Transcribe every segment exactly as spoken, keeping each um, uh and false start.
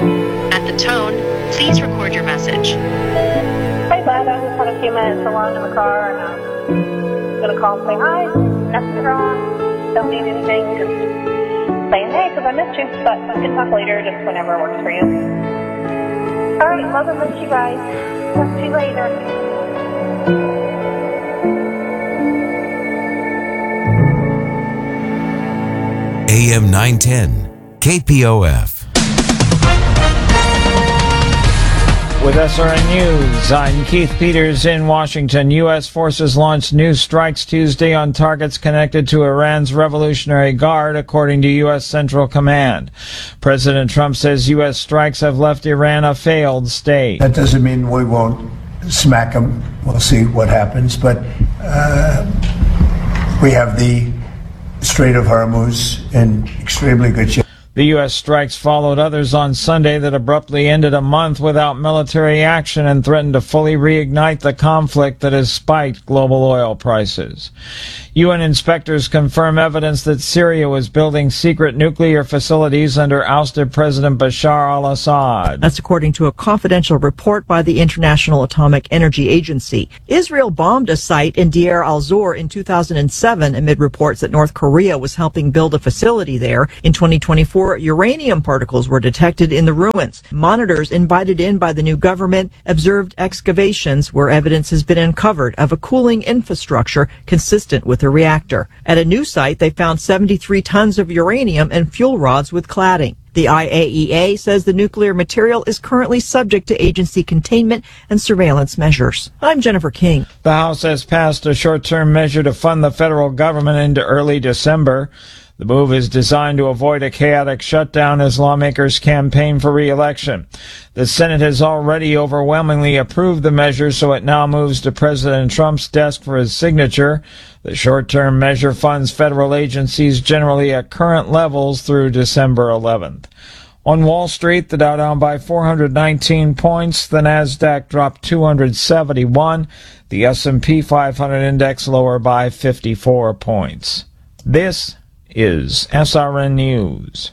At the tone, please record your message. Hey, bud, I just had a few minutes alone in the car, and I'm going to call and say hi. Nothing's wrong. Don't need anything. Just saying hey, because I missed you. But we can talk later, just whenever works for you. All right, love and miss you guys. Talk to you later. A M nine ten, K P O F. With S R N News, I'm Keith Peters in Washington. U S forces launched new strikes Tuesday on targets connected to Iran's Revolutionary Guard, according to U S Central Command. President Trump says U S strikes have left Iran a failed state. That doesn't mean we won't smack them. We'll see what happens. But uh, we have the Strait of Hormuz in extremely good shape. The U S strikes followed others on Sunday that abruptly ended a month without military action and threatened to fully reignite the conflict that has spiked global oil prices. U N inspectors confirm evidence that Syria was building secret nuclear facilities under ousted President Bashar al-Assad. That's according to a confidential report by the International Atomic Energy Agency. Israel bombed a site in Deir al-Zor in two thousand seven amid reports that North Korea was helping build a facility there. In twenty twenty-four, uranium particles were detected in the ruins. Monitors invited in by the new government observed excavations where evidence has been uncovered of a cooling infrastructure consistent with the reactor. At a new site, they found seventy-three tons of uranium and fuel rods with cladding. The I A E A says the nuclear material is currently subject to agency containment and surveillance measures. I'm Jennifer King. The House has passed a short-term measure to fund the federal government into early December. The move is designed to avoid a chaotic shutdown as lawmakers campaign for re-election. The Senate has already overwhelmingly approved the measure, so it now moves to President Trump's desk for his signature. The short-term measure funds federal agencies generally at current levels through December eleventh. On Wall Street, the Dow down by four hundred nineteen points, the Nasdaq dropped two hundred seventy-one, the S and P five hundred index lower by fifty-four points. This is S R N News.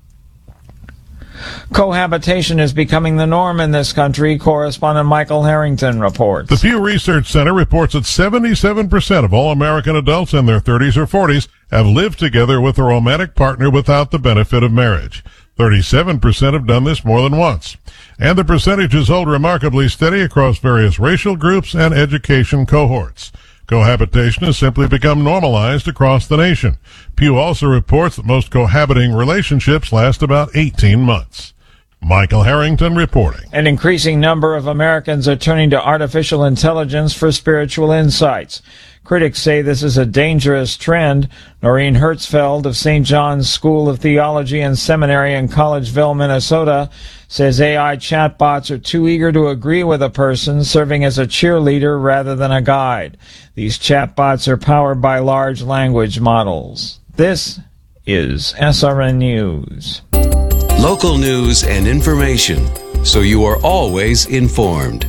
Cohabitation is becoming the norm in this country, correspondent Michael Harrington reports. The Pew Research Center reports that seventy-seven percent of all American adults in their thirties or forties have lived together with a romantic partner without the benefit of marriage. thirty-seven percent have done this more than once. And the percentages hold remarkably steady across various racial groups and education cohorts. Cohabitation has simply become normalized across the nation. Pew also reports that most cohabiting relationships last about eighteen months. Michael Harrington reporting. An increasing number of Americans are turning to artificial intelligence for spiritual insights. Critics say this is a dangerous trend. Noreen Hertzfeld of Saint John's School of Theology and Seminary in Collegeville, Minnesota, says A I chatbots are too eager to agree with a person, serving as a cheerleader rather than a guide. These chatbots are powered by large language models. This is S R N News. Local news and information, so you are always informed.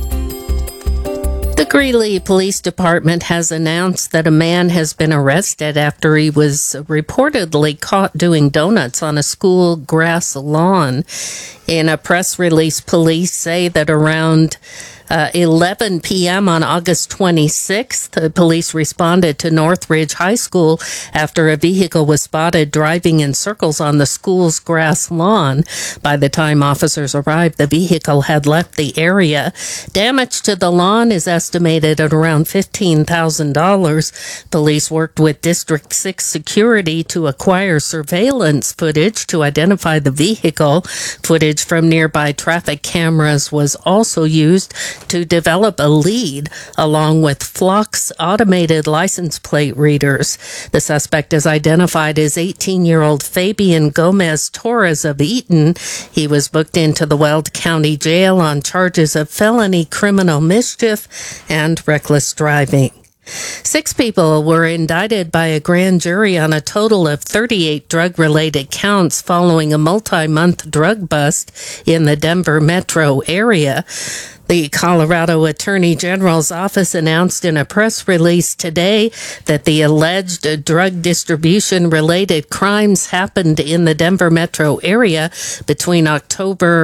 The Greeley Police Department has announced that a man has been arrested after he was reportedly caught doing donuts on a school grass lawn. In a press release, police say that around Uh, eleven p.m. on August twenty-sixth, the police responded to Northridge High School after a vehicle was spotted driving in circles on the school's grass lawn. By the time officers arrived, the vehicle had left the area. Damage to the lawn is estimated at around fifteen thousand dollars. Police worked with District six security to acquire surveillance footage to identify the vehicle. Footage from nearby traffic cameras was also used to develop a lead, along with Flock's automated license plate readers. The suspect is identified as eighteen-year-old Fabian Gomez Torres of Eaton. He was booked into the Weld County Jail on charges of felony criminal mischief and reckless driving. Six people were indicted by a grand jury on a total of thirty-eight drug-related counts following a multi-month drug bust in the Denver metro area. The Colorado Attorney General's office announced in a press release today that the alleged drug distribution-related crimes happened in the Denver metro area between October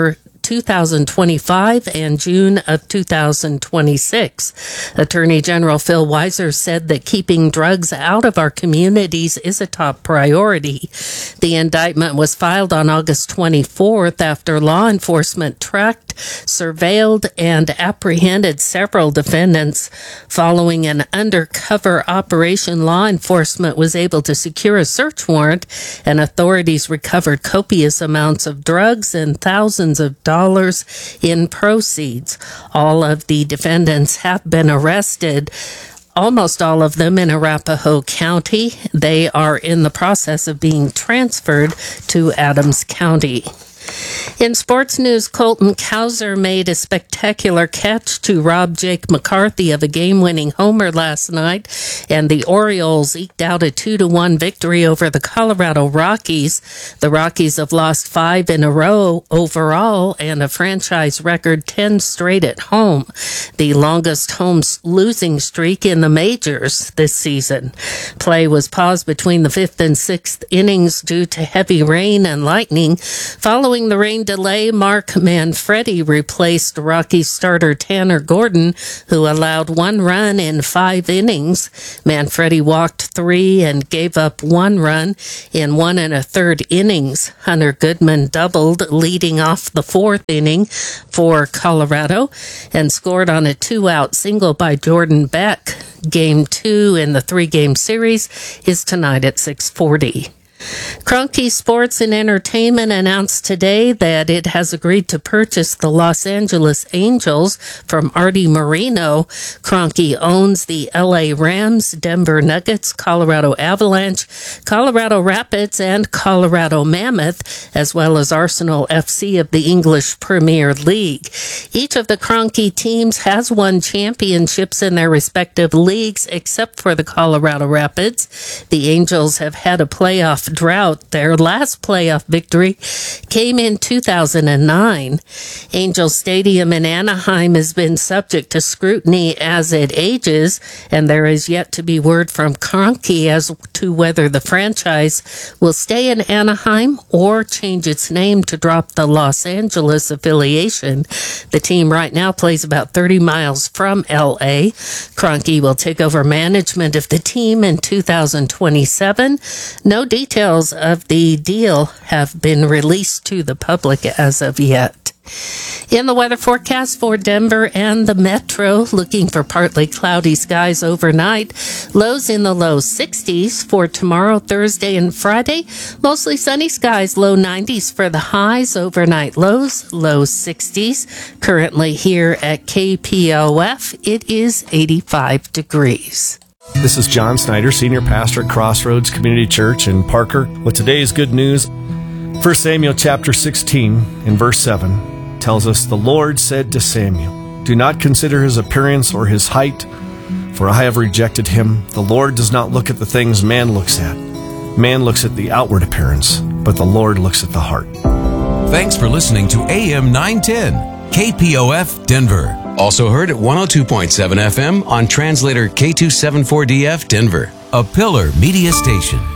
two thousand twenty-five and June of two thousand twenty-six. Attorney General Phil Weiser said that keeping drugs out of our communities is a top priority. The indictment was filed on August twenty-fourth after law enforcement tracked, surveilled, and apprehended several defendants. Following an undercover operation, law enforcement was able to secure a search warrant, and authorities recovered copious amounts of drugs and thousands of dollars in proceeds. All of the defendants have been arrested, almost all of them in Arapahoe County. They are in the process of being transferred to Adams County. In sports news, Colton Cowser made a spectacular catch to rob Jake McCarthy of a game-winning homer last night, and the Orioles eked out a two to one victory over the Colorado Rockies. The Rockies have lost five in a row overall and a franchise record ten straight at home, the longest home losing streak in the majors this season. Play was paused between the fifth and sixth innings due to heavy rain and lightning. Following the rain delay, Mark Manfredi replaced Rockies starter Tanner Gordon, who allowed one run in five innings. Manfredi walked three and gave up one run in one and a third innings. Hunter Goodman doubled, leading off the fourth inning for Colorado, and scored on a two-out single by Jordan Beck. Game two in the three-game series is tonight at six forty. Kroenke Sports and Entertainment announced today that it has agreed to purchase the Los Angeles Angels from Artie Moreno. Kroenke owns the L A Rams, Denver Nuggets, Colorado Avalanche, Colorado Rapids, and Colorado Mammoth, as well as Arsenal F C of the English Premier League. Each of the Kroenke teams has won championships in their respective leagues, except for the Colorado Rapids. The Angels have had a playoff drought. Their last playoff victory came in two thousand nine. Angel Stadium in Anaheim has been subject to scrutiny as it ages, and there is yet to be word from Kroenke as to whether the franchise will stay in Anaheim or change its name to drop the Los Angeles affiliation. The team right now plays about thirty miles from L A. Kroenke will take over management of the team in two thousand twenty-seven. No details of the deal have been released to the public as of yet. In the weather forecast for Denver and the metro, looking for partly cloudy skies overnight. Lows in the low sixties for tomorrow, Thursday, and Friday. Mostly sunny skies, low nineties for the highs. Overnight lows, low sixties. Currently here at K P O F, it is eighty-five degrees. This is John Snyder, Senior Pastor at Crossroads Community Church in Parker, with today's good news. First Samuel chapter sixteen, in verse seven, tells us, "The Lord said to Samuel, do not consider his appearance or his height, for I have rejected him. The Lord does not look at the things man looks at. Man looks at the outward appearance, but the Lord looks at the heart." Thanks for listening to A M nine ten, K P O F Denver. Also heard at one oh two point seven F M on translator K two seventy-four D F Denver, a Pillar Media station.